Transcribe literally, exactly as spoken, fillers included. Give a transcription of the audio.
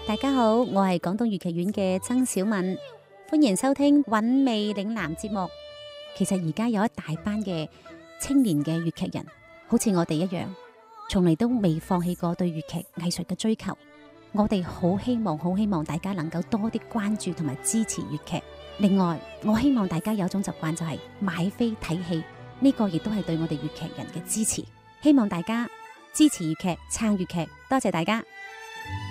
大家好，我係廣東粵劇院嘅曾小敏，歡迎收聽韻味嶺南節目。其實而家有一大班嘅青年嘅粵劇人，好似我哋一樣，從嚟都未放棄過對粵劇藝術嘅追求。我哋好希望，好希望大家能夠多啲關注同埋支持粵劇。另外，我希望大家有一種習慣，就係買飛睇戲，呢個亦都係對我哋粵劇人嘅支持。希望大家支持粵劇，撐粵劇，多謝大家。